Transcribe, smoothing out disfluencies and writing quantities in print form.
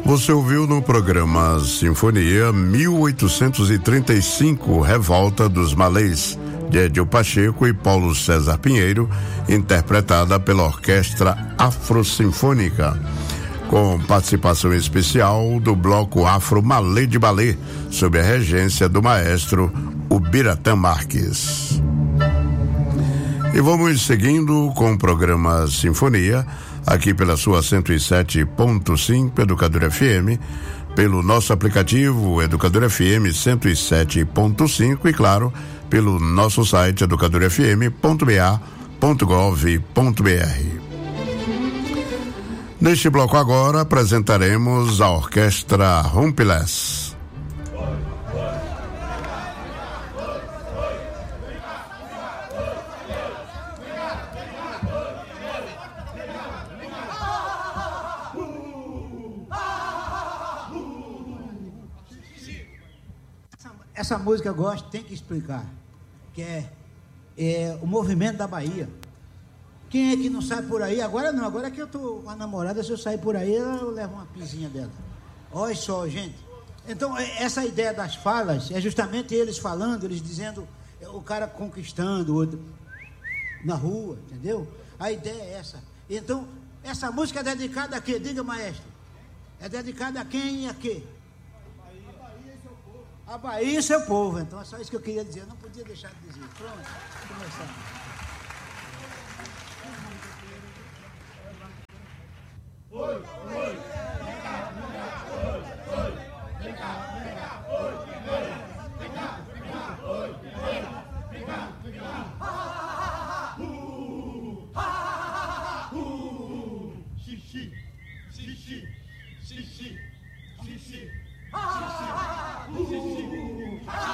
Você ouviu no programa Sinfonia 1835, Revolta dos Malês, de Edil Pacheco e Paulo César Pinheiro, interpretada pela Orquestra Afro-Sinfônica, com participação especial do Bloco Afro-Malê de Balé, sob a regência do maestro Ubiratã Marques. E vamos seguindo com o programa Sinfonia, aqui pela sua 107.5 Educadora FM, pelo nosso aplicativo Educadora FM 107.5 e, claro, pelo nosso site educadorafm.ba.gov.br. Neste bloco agora apresentaremos a Orquestra Rumpelés. Essa música eu gosto, tem que explicar, que é o movimento da Bahia. Quem é que não sai por aí? Agora não, agora que eu tô com a namorada, se eu sair por aí, eu levo uma pisinha dela. Olha só, gente. Então, essa ideia das falas é justamente eles falando, eles dizendo, o cara conquistando o outro na rua, entendeu? A ideia é essa. Então, essa música é dedicada a quê? Diga, maestro. É dedicada a quem e a quê? A Bahia e seu povo. Então é só isso que eu queria dizer. Eu não podia deixar de dizer. Pronto, vamos começar. Oi, oi. Vem cá, vem cá. Oi, oi. Vem cá, vem cá. Oi, oi. Vem cá, vem cá. Oi, oi. Vem cá, vem cá. Xixi, xixi, xixi, xixi. Xixi.